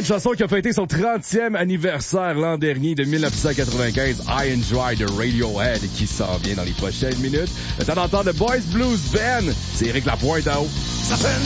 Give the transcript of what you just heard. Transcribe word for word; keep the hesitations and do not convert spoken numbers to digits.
une chanson qui a fêté son trentième anniversaire l'an dernier de dix-neuf cent quatre-vingt-quinze, I Enjoy de Radiohead, qui s'en vient dans les prochaines minutes. Le temps d'entendre The Boys Blues Band, c'est Éric Lapointe à haut. Ça fait